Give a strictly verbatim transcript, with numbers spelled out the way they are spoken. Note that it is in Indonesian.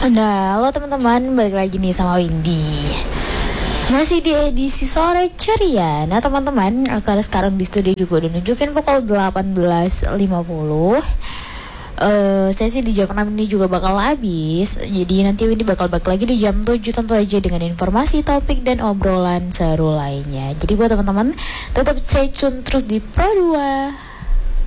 Nah, halo teman-teman, balik lagi nih sama Windy. Masih di edisi sore ceria. Nah teman-teman, karena sekarang di studio juga udah nunjukin pukul delapan belas lima puluh. Uh, sesi di jam enam ini juga bakal habis. Jadi nanti Windy bakal balik lagi di jam tujuh tentu aja dengan informasi, topik, dan obrolan seru lainnya. Jadi buat teman-teman tetap stay tune terus di Pro dua.